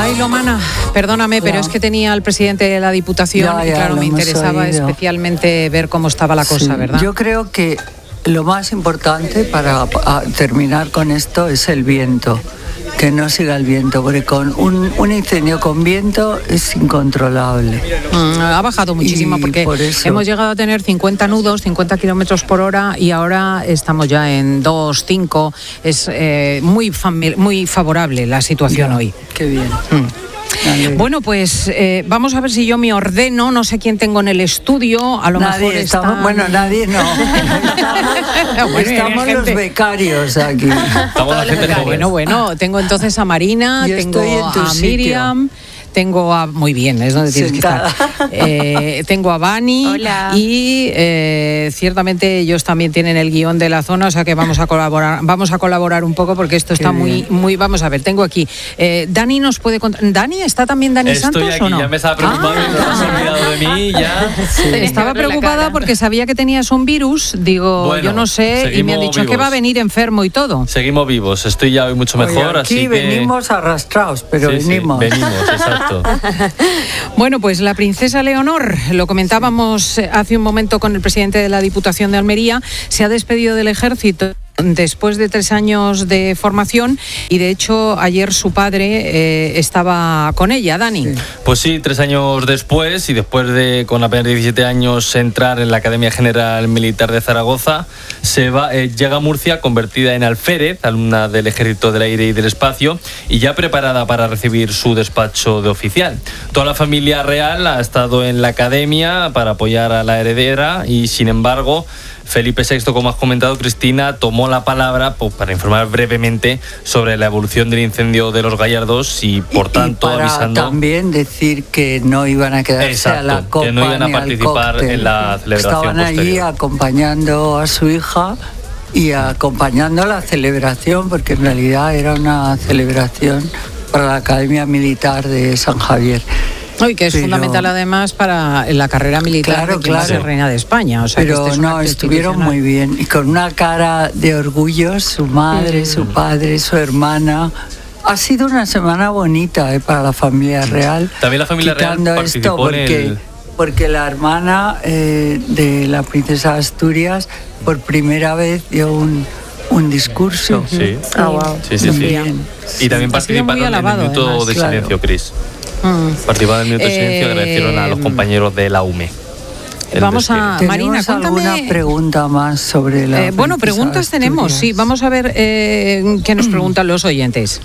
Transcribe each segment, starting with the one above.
Ay, Lomana, perdóname, pero es que tenía al presidente de la Diputación y claro, me interesaba especialmente ver cómo estaba la cosa, ¿verdad? Yo creo que lo más importante para terminar con esto es el viento, que no siga el viento, porque con un incendio con viento es incontrolable. Ha bajado muchísimo porque hemos llegado a tener 50 nudos, 50 kilómetros por hora y ahora estamos ya en 2, 5. Es muy favorable la situación hoy. Qué bien. Bueno, pues vamos a ver si yo me ordeno. No sé quién tengo en el estudio. A lo mejor está... Bueno, nadie no. Estamos los becarios aquí. Estamos la gente joven. Bueno, tengo entonces a Marina, tengo a Miriam. Tengo a... Muy bien, es donde tienes que estar. Tengo a Vani. Hola. Y ciertamente ellos también tienen el guión de la zona, o sea que vamos a colaborar un poco porque esto está muy... Vamos a ver, tengo aquí. Dani nos puede contar... ¿Dani? ¿Está también Dani Santos aquí, o no? Ya me estaba preocupando, no te has olvidado de mí, ya. Sí. Estaba preocupada porque sabía que tenías un virus, digo, bueno, yo no sé, y me han dicho que va a venir enfermo y todo. Seguimos vivos, estoy ya hoy mucho mejor, aquí así venimos arrastrados, pero venimos. Sí, venimos, exacto. Bueno, pues la princesa Leonor, lo comentábamos hace un momento con el presidente de la Diputación de Almería, se ha despedido del ejército después de 3 años de formación y de hecho ayer su padre estaba con ella, Dani. Sí. Pues sí, 3 años después y después de con apenas 17 años entrar en la Academia General Militar de Zaragoza, llega a Murcia convertida en alférez, alumna del Ejército del Aire y del Espacio y ya preparada para recibir su despacho de oficial. Toda la familia real ha estado en la academia para apoyar a la heredera y sin embargo Felipe VI, como has comentado, Cristina, tomó la palabra para informar brevemente sobre la evolución del incendio de los Gallardos y, por tanto, para avisando... también decir que no iban a quedarse a la copa, que no iban a participar en la celebración Estaban posterior. allí acompañando a su hija y acompañando la celebración, porque en realidad era una celebración para la Academia Militar de San Javier. Y que es fundamental además para la carrera militar de quien va a ser reina de España. O sea, pero que no, estuvieron muy bien y con una cara de orgullo, su madre, su padre, su hermana. Ha sido una semana bonita para la familia real. También la familia real participó porque la hermana de la princesa de Asturias por primera vez dio un discurso. Sí. Wow. Sí. Y también participaron en el minuto de silencio, Cris. Participaron en el minuto de silencio y agradecieron a los compañeros de la UME. Vamos a Marina, cuéntame alguna pregunta más sobre la bueno, preguntas tenemos, sí, vamos a ver qué nos preguntan los oyentes.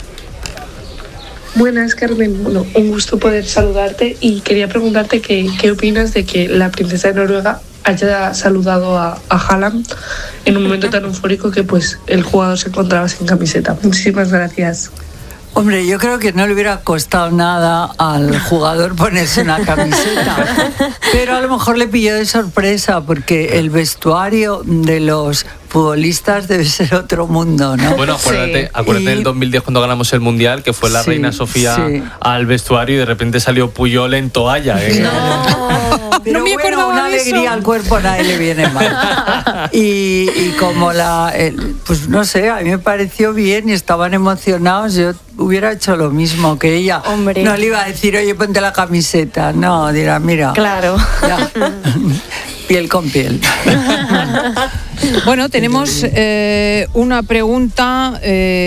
Buenas, Carmen. Bueno, un gusto poder saludarte y quería preguntarte qué opinas de que la princesa de Noruega haya saludado a Haaland en un momento tan eufórico que pues el jugador se encontraba sin camiseta. Muchísimas gracias. Hombre, yo creo que no le hubiera costado nada al jugador ponerse una camiseta, pero a lo mejor le pilló de sorpresa porque el vestuario de los futbolistas debe ser otro mundo, ¿no? Bueno, acuérdate del 2010 cuando ganamos el Mundial, que fue la reina Sofía al vestuario y de repente salió Puyol en toalla. Pero no me acordaba una de alegría eso. al cuerpo a nadie le viene mal. Y como pues no sé, a mí me pareció bien y estaban emocionados, yo hubiera hecho lo mismo que ella. Hombre. No le iba a decir, oye, ponte la camiseta. No, dirá, mira. Claro. Ya. Piel con piel. Bueno, tenemos una pregunta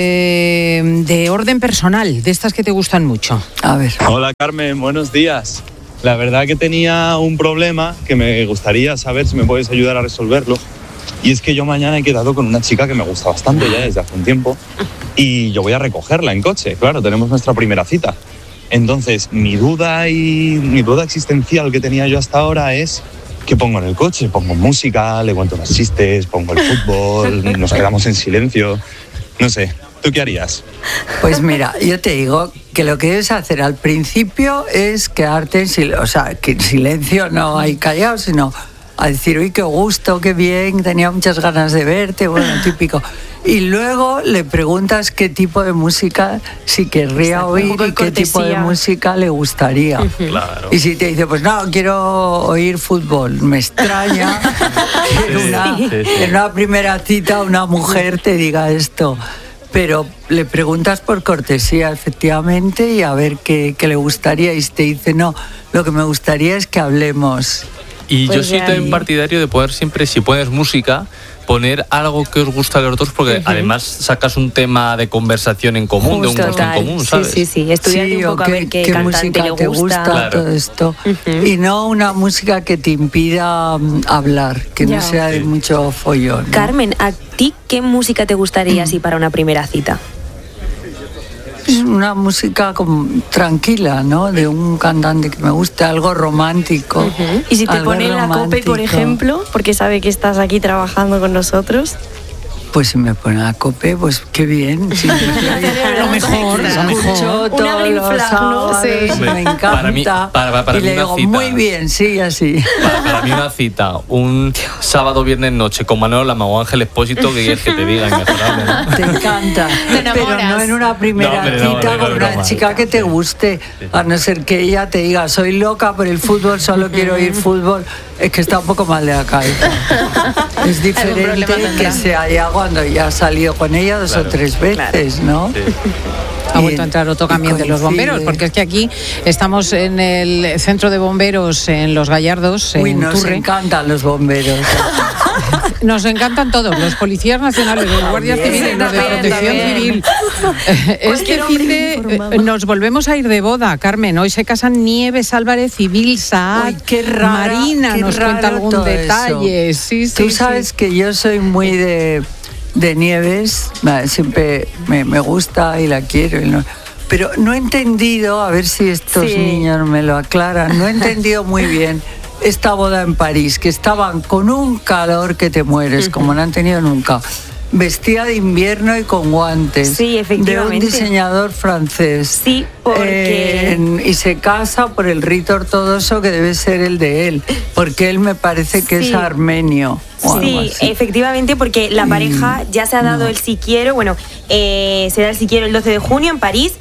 de orden personal, de estas que te gustan mucho. A ver. Hola, Carmen, buenos días. La verdad que tenía un problema que me gustaría saber si me puedes ayudar a resolverlo. Y es que yo mañana he quedado con una chica que me gusta bastante ya desde hace un tiempo y yo voy a recogerla en coche, claro, tenemos nuestra primera cita. Entonces, mi duda existencial que tenía yo hasta ahora es ¿qué pongo en el coche? Pongo música, le cuento unos chistes, pongo el fútbol, nos quedamos en silencio, no sé. ¿Tú qué harías? Pues mira, yo te digo que lo que debes hacer al principio es quedarte en silencio, o sea, que en silencio no hay callado, sino a decir, uy, qué gusto, qué bien, tenía muchas ganas de verte, bueno, típico. Y luego le preguntas qué tipo de música si querría oír y qué tipo de música le gustaría. Claro. Y si te dice, pues no, quiero oír fútbol, me extraña que en una primera cita una mujer te diga esto. pero le preguntas por cortesía, efectivamente, y a ver qué le gustaría. Y te dice, no, lo que me gustaría es que hablemos. Y Pues yo soy también partidario de poder siempre, si pones música, poner algo que os gusta a los dos, porque además sacas un tema de conversación en común, de un gusto en común, ¿sabes? Sí, estudiarte un poco a ver qué cantante música le te gusta, Claro. todo esto. Y no una música que te impida hablar, que Ya. no sea de mucho follón, ¿no? Carmen, ¿a ti qué música te gustaría así para una primera cita? Es una música como tranquila, ¿no? De un cantante que me guste, algo romántico. Y si te algo pone la COPE, por romántico. ejemplo, porque sabe que estás aquí trabajando con nosotros. Pues si me pone la COPE, pues qué bien. Sí, Lo mejor, lo escucho mejor. todos Una green los flag, ¿no? sábados, Sí. me encanta. Para mí- para y le mí una digo, cita. muy bien, sí, así. Para mí una cita, un sábado, viernes, noche con Manolo Lama o Ángel Expósito, que quieres que te diga, inmejorable, ¿no? Te encanta. Pero enamoras. no en una primera No, hombre, no, cita no, con no, una no, chica que te guste. A no ser que ella te diga, soy loca por el fútbol, solo quiero ir fútbol. Es que está un poco mal de la cabeza. Es diferente problema tendrá. que sea ya cuando ya has salido con ella dos o tres veces, ¿no? Ha vuelto a entrar otro camión de los bomberos, porque es que aquí estamos en el centro de bomberos en Los Gallardos, Uy, en nos Turre. encantan los bomberos. Nos encantan todos, los policías nacionales, los guardias También, civiles, los de también, protección también. civil. Este Cualquier fin hombre de informado. nos volvemos a ir de boda, Carmen. Hoy se casan Nieves Álvarez y Bill Saad. Uy, qué rara, Marina qué nos cuenta raro algún todo detalle. eso. Sí, sí, Tú sabes sí. que yo soy muy de Nieves, siempre me gusta y la quiero. Pero no he entendido, a ver si estos Sí. niños me lo aclaran, no he entendido muy bien esta boda en París, que estaban con un calor que te mueres, como no han tenido nunca. Vestida de invierno y con guantes. Sí, efectivamente. De un diseñador francés. Sí, porque... Y se casa por el rito ortodoxo que debe ser el de él, porque él me parece que es Sí. armenio. O algo Sí, así. efectivamente, porque la pareja ya se ha dado el sí quiero, bueno, se da el sí quiero el 12 de junio en París,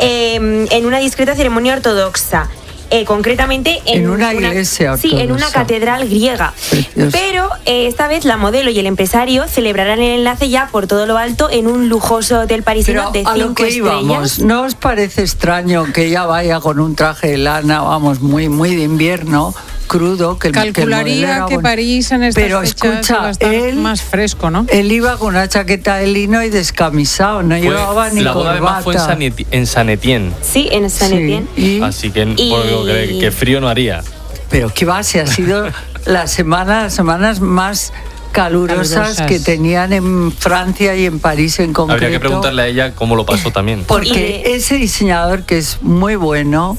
en una discreta ceremonia ortodoxa. Concretamente En una iglesia Sí, en una ortodoxa. catedral griega. Precioso. Pero esta vez la modelo y el empresario celebrarán el enlace ya por todo lo alto en un lujoso hotel parisino Pero de a 5 lo que íbamos, estrellas. ¿no os parece extraño que ella vaya con un traje de lana, vamos, muy, muy de invierno, crudo? Que el modelo Calcularía era que bueno? París en estas Pero fechas escucha, va a estar él- más fresco, ¿no? Él iba con una chaqueta de lino y descamisado, no llevaba ni La boda además fue corbata. en San Etienne, Sí, en San Sí, Etienne. y- así que Y- por lo que frío no haría. Pero qué va, si ha sido las semanas más calurosas Calurosas. que tenían en Francia y en París en concreto. Habría que preguntarle a ella cómo lo pasó también. Porque Y- ese diseñador, que es muy bueno,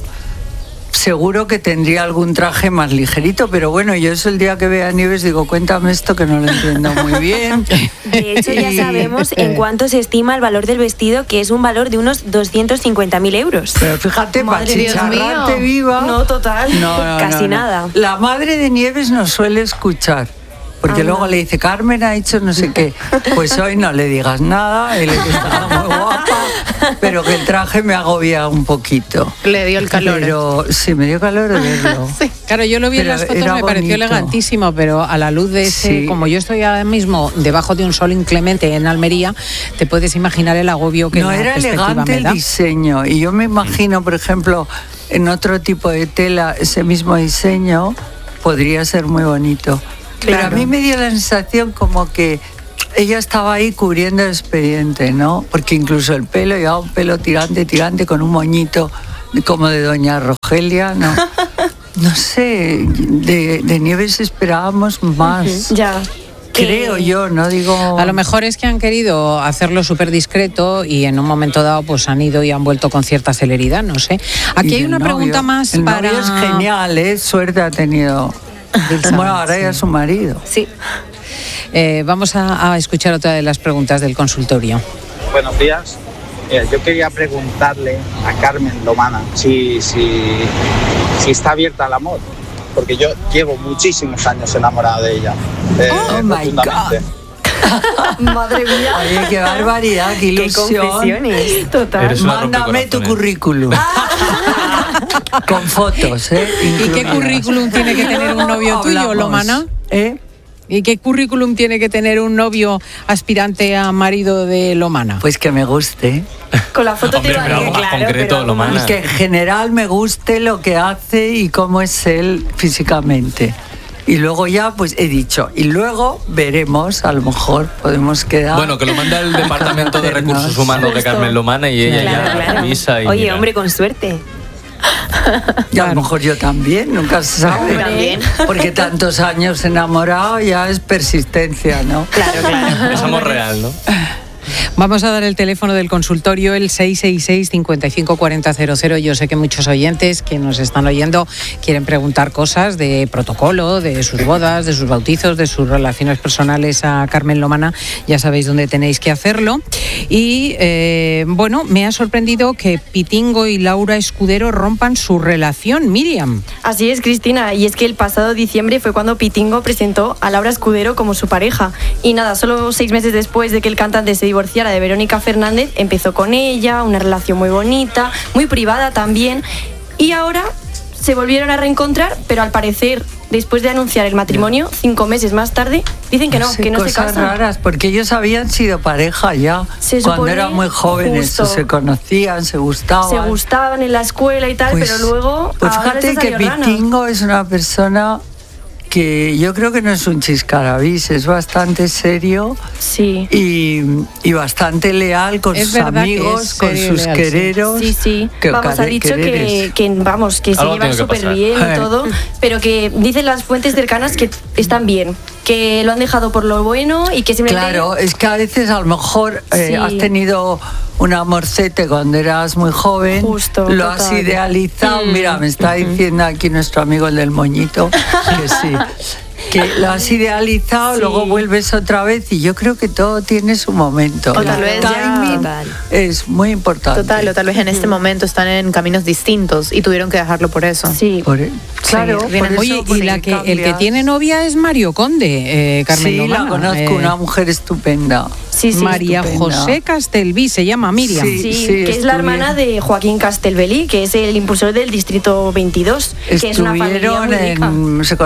seguro que tendría algún traje más ligerito, pero bueno, yo es el día que vea a Nieves digo, cuéntame esto que no lo entiendo muy bien. De hecho, ya Y- sabemos en cuánto se estima el valor del vestido, que es un valor de unos 250.000 euros. Pero fíjate, para Madre Dios chicharrarte mío. viva. No, total. Casi nada. La madre de Nieves nos suele escuchar. Porque luego le dice, Carmen ha dicho no sé qué. Pues hoy no le digas nada, él está muy guapa, pero que el traje me agobia un poquito. Le dio el calor. Pero sí, me dio calor de verlo. Sí, claro, yo lo vi en Pero las fotos, era me pareció bonito. elegantísimo, pero a la luz de ese, Sí. como yo estoy ahora mismo debajo de un sol inclemente en Almería, te puedes imaginar el agobio que No, la era perspectiva elegante me el da. diseño. Y yo me imagino, por ejemplo, en otro tipo de tela, ese mismo diseño podría ser muy bonito. Pero a mí me dio la sensación como que ella estaba ahí cubriendo el expediente, ¿no? Porque incluso el pelo, llevaba un pelo tirante con un moñito como de doña Rogelia, ¿no? No sé, de Nieves esperábamos más. Ya. Creo yo, no digo... A lo mejor es que han querido hacerlo súper discreto y en un momento dado pues han ido y han vuelto con cierta celeridad, no sé. Aquí Y hay el una novio. pregunta más el para... novio es genial, ¿eh? Suerte ha tenido. Bueno, ahora ya es su marido. Sí. Vamos a escuchar otra de las preguntas del consultorio. Buenos días. Yo quería preguntarle a Carmen Lomana si está abierta al amor, porque yo llevo muchísimos años enamorado de ella. Oh my profundamente. Madre mía. Oye, qué barbaridad, qué Qué ilusión. confesiones. Total. Eres una Mándame tu rompecorazones. currículum. Con fotos, ¿eh? ¿Y qué Incluidas. currículum tiene que tener un novio tuyo, Hablamos, Lomana? ¿eh? ¿Y qué currículum tiene que tener un novio aspirante a marido de Lomana? Pues que me guste. Con la foto Hombre, te va pero bien, algo más claro, concreto, pero Lomana. Y que en general me guste lo que hace y cómo es él físicamente. Y luego ya, pues he dicho, y luego veremos, a lo mejor podemos quedar... Bueno, que lo manda el Departamento de Recursos Humanos de Carmen Lomana y ella ya avisa y Oye, mira. hombre, con suerte. Y a lo mejor yo también, nunca se sabe. También. Porque tantos años enamorado ya es persistencia, ¿no? Claro. Es amor real, ¿no? Vamos a dar el teléfono del consultorio, el 666-554000. Yo sé que muchos oyentes que nos están oyendo quieren preguntar cosas de protocolo, de sus bodas, de sus bautizos, de sus relaciones personales a Carmen Lomana. Ya sabéis dónde tenéis que hacerlo. Y bueno, me ha sorprendido que Pitingo y Laura Escudero rompan su relación, Miriam. Así es, Cristina, y es que el pasado diciembre fue cuando Pitingo presentó a Laura Escudero como su pareja. Y nada, solo 6 meses después de que el cantante se divorciara de Verónica Fernández, empezó con ella, una relación muy bonita, muy privada también, y ahora se volvieron a reencontrar, pero al parecer, después de anunciar el matrimonio, 5 meses más tarde, dicen que no se cosas casan. raras, porque ellos habían sido pareja ya, Se cuando supone, eran muy jóvenes, justo. se conocían, se gustaban. Se gustaban en la escuela y tal, Pues- pero luego... Pues ahora fíjate les que salió rana. Pitingo es una persona que yo creo que no es un chiscarabis, es bastante serio Sí. y bastante leal con Es sus verdad que amigos, es con serio y sus leal, sí. quereros. Sí. Vamos, ha dicho quereres. que vamos, que se Algo llevan tiene que súper pasar. bien y todo, pero que dicen las fuentes cercanas que están bien, que lo han dejado por lo bueno y que simplemente... Claro, es que a veces a lo mejor Sí. has tenido un amorcete cuando eras muy joven, Justo, lo has total. idealizado. Mira, me está diciendo aquí nuestro amigo el del moñito que sí. Que lo has idealizado, Sí. luego vuelves otra vez y yo creo que todo tiene su momento. O tal El vez ya- timing Total. es muy importante. Total, o tal vez en este momento están en caminos distintos y tuvieron que dejarlo por eso. Sí. Claro, Sí, por eso, Oye, y porque el que cambias. tiene novia es Mario Conde, Carmen Sí, Lomana. la conozco, una mujer estupenda. Sí, María estupenda. José Castelví, se llama Miriam. Sí. Sí, que es la hermana de Joaquín Castelbelí, que es el impulsor del Distrito 22, que es una familia muy rica. se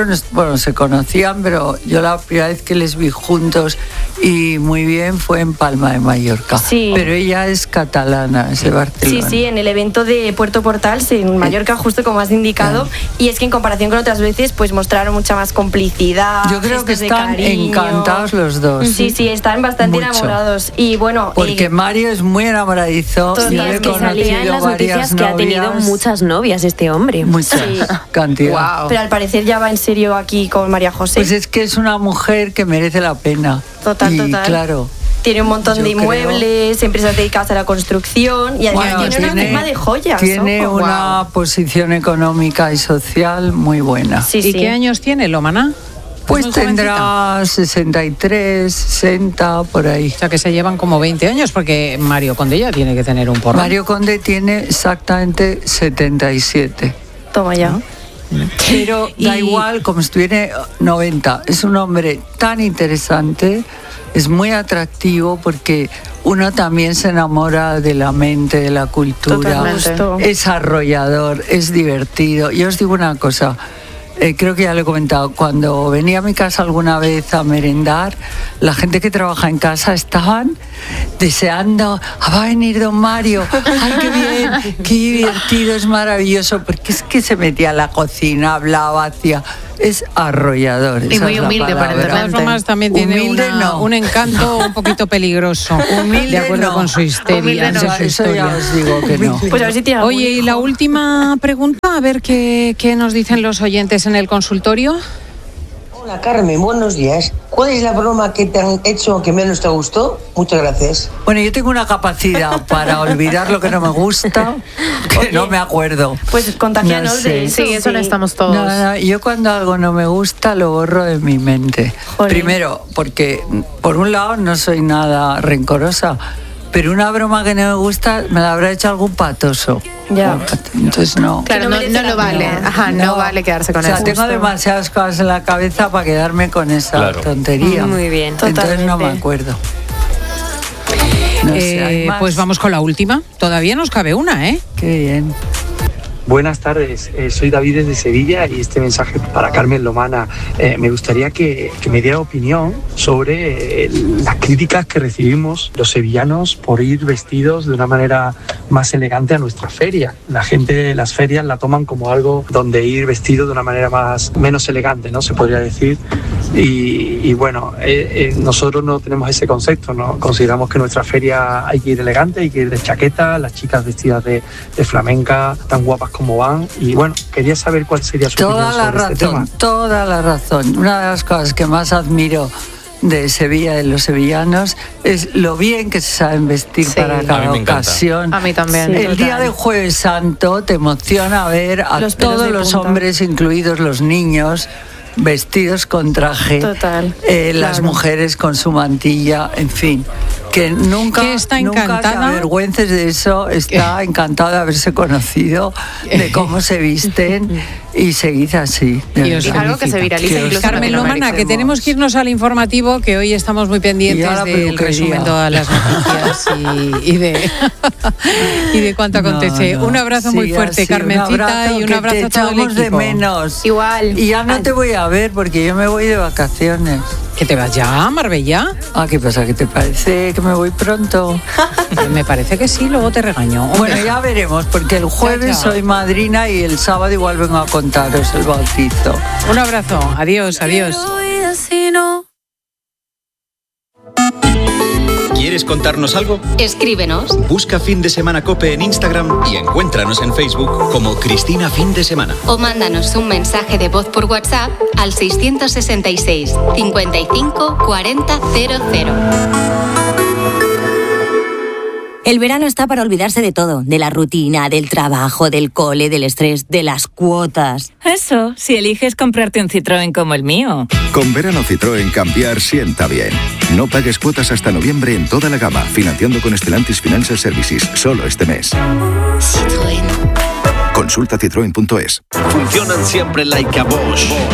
conocían, pero yo la primera vez que les vi juntos y muy bien fue en Palma de Mallorca. Sí. Pero ella es catalana, es de Sí, Barcelona. sí, en el evento de Puerto Portals, en Mallorca, justo como has indicado, y es que en comparación con otras veces, pues mostraron mucha más complicidad. Yo creo que gestos de están cariño. encantados los dos. Sí, sí, están bastante Mucho. enamorados. Y bueno, Porque Mario es muy enamoradizo. Sí, yo es le he que salía Salía en conocido las varias noticias que ha tenido novias, muchas novias este hombre. mucha Sí. cantidad. Wow. pero al parecer ya va en serio aquí con María José. Pues es que es una mujer que merece la pena. Total, y total. claro. Tiene un montón Yo de creo- emmuebles, empresas dedicadas a la construcción y además Bueno, tiene una firma de joyas. Tiene ojo. una posición económica y social muy buena. Sí, ¿Y sí. qué años tiene Lomana? Pues muy jovencita. tendrá 63, 60, por ahí. O sea, que se llevan como 20 años, porque Mario Conde ya tiene que tener un porrón. Mario Conde tiene exactamente 77. Toma ya. Pero da Y- igual, como si tuviera 90. Es un hombre tan interesante, es muy atractivo porque uno también se enamora de la mente, de la cultura. Totalmente. Es arrollador, es divertido. Yo os digo una cosa. Creo que ya lo he comentado, cuando venía a mi casa alguna vez a merendar, la gente que trabaja en casa estaban deseando, va a venir don Mario, ay qué bien, qué divertido, es maravilloso, porque es que se metía a la cocina, hablaba, hacía, es arrollador. Y esa muy es la humilde, palabra. De todas formas, también tiene Humilde no. un encanto un poquito peligroso, Humilde de acuerdo no. con su histeria. Humilde no. con su Eso ya historia. os digo que no. Pues a ver si tiene algún Oye, y hijo. la última pregunta, a ver qué nos dicen los oyentes en el consultorio. Hola Carmen, buenos días. ¿Cuál es la broma que te han hecho que menos te gustó? Muchas gracias. Bueno, yo tengo una capacidad para olvidar lo que no me gusta, que Oye, no me acuerdo. Pues contagianos No sé. de eso. Sí, eso no estamos todos. No, yo cuando algo no me gusta lo borro de mi mente. Jolín. Primero, porque por un lado no soy nada rencorosa, pero una broma que no me gusta me la habrá hecho algún patoso. Ya. Entonces no. Claro, Que no no, merece no la lo vale. pena. Ajá, no vale quedarse con o sea, eso. tengo demasiadas cosas en la cabeza para quedarme con esa Claro. tontería. Muy bien. Entonces no me Totalmente. acuerdo. No sé, ¿hay más? Pues vamos con la última. Todavía nos cabe una, ¿eh? Qué bien. Buenas tardes, soy David desde Sevilla y este mensaje para Carmen Lomana. Me gustaría que me diera opinión sobre las críticas que recibimos los sevillanos por ir vestidos de una manera más elegante a nuestra feria. La gente las ferias la toman como algo donde ir vestido de una manera menos elegante, ¿no? Se podría decir. Y bueno, nosotros no tenemos ese concepto, ¿no? Consideramos que en nuestra feria hay que ir elegante, hay que ir de chaqueta, las chicas vestidas de flamenca, tan guapas como van. Y bueno, quería saber cuál sería su opinión sobre este tema. Toda la razón. Una de las cosas que más admiro de Sevilla, de los sevillanos, es lo bien que se saben vestir para cada ocasión. A mí también. Sí, el día de Jueves Santo te emociona ver a todos los hombres, incluidos los niños, vestidos con traje. Total. Las mujeres con su mantilla, en fin. Que nunca te avergüences de eso. Está encantada de haberse conocido, de cómo se visten, y seguid así. Y es algo que se viraliza incluso. Carmen Lomana, que tenemos que irnos al informativo, que hoy estamos muy pendientes del resumen de todas las noticias y de cuánto acontece. Un abrazo muy fuerte, Carmencita, y un abrazo a todo el equipo. De menos. Igual. Y ya no te voy a ver porque yo me voy de vacaciones. ¿Que te vas ya, Marbella? ¿Qué pasa? ¿Qué te parece que me voy pronto? Me parece que sí, luego te regaño. Bueno, ya veremos, porque el jueves soy madrina y el sábado igual vengo a contaros el bautizo. Un abrazo, adiós, adiós. ¿Quieres contarnos algo? Escríbenos. Busca Fin de Semana COPE en Instagram y encuéntranos en Facebook como Cristina Fin de Semana. O mándanos un mensaje de voz por WhatsApp al 666 55 40 00. El verano está para olvidarse de todo, de la rutina, del trabajo, del cole, del estrés, de las cuotas. Eso, si eliges comprarte un Citroën como el mío. Con verano Citroën cambiar sienta bien. No pagues cuotas hasta noviembre en toda la gama, financiando con Stellantis Financial Services, solo este mes. Citroën. Consulta citroen.es. Funcionan siempre like a Bosch.